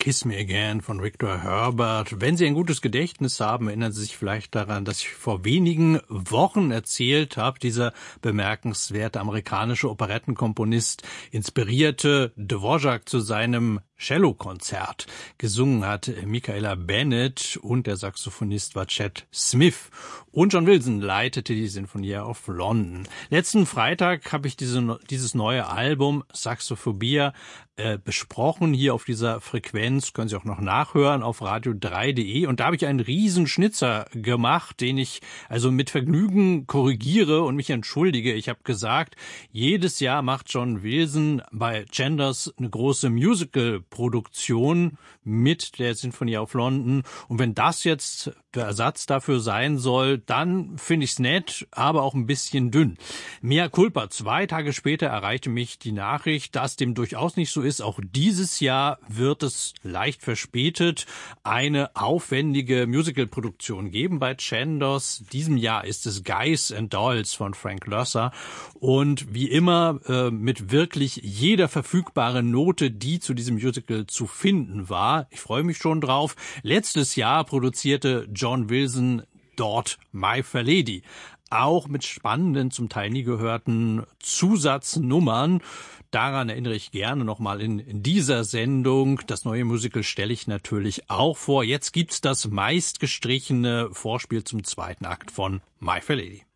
Kiss Me Again von Victor Herbert. Wenn Sie ein gutes Gedächtnis haben, erinnern Sie sich vielleicht daran, dass ich vor wenigen Wochen erzählt habe, dieser bemerkenswerte amerikanische Operettenkomponist inspirierte Dvorak zu seinem Cellokonzert. Gesungen hat Michaela Bennett und der Saxophonist war Chet Smith. Und John Wilson leitete die Sinfonie of London. Letzten Freitag habe ich dieses neue Album Saxophobia besprochen hier auf dieser Frequenz. Können Sie auch noch nachhören auf radio3.de. Und da habe ich einen Riesenschnitzer gemacht, den ich also mit Vergnügen korrigiere und mich entschuldige. Ich habe gesagt, jedes Jahr macht John Wilson bei Genders eine große Musical-Produktion mit der Sinfonie of London. Und wenn das jetzt der Ersatz dafür sein soll, dann finde ich's nett, aber auch ein bisschen dünn. Mea culpa. 2 Tage später erreichte mich die Nachricht, dass dem durchaus nicht so ist. Auch dieses Jahr wird es leicht verspätet eine aufwendige Musicalproduktion geben bei Chandos. Diesem Jahr ist es Guys and Dolls von Frank Loesser. Und wie immer mit wirklich jeder verfügbaren Note, die zu diesem Musical zu finden war. Ich freue mich schon drauf. Letztes Jahr produzierte John Wilson dort My Fair Lady. Auch mit spannenden, zum Teil nie gehörten Zusatznummern. Daran erinnere ich gerne nochmal in dieser Sendung. Das neue Musical stelle ich natürlich auch vor. Jetzt gibt's das meistgestrichene Vorspiel zum 2. Akt von My Fair Lady.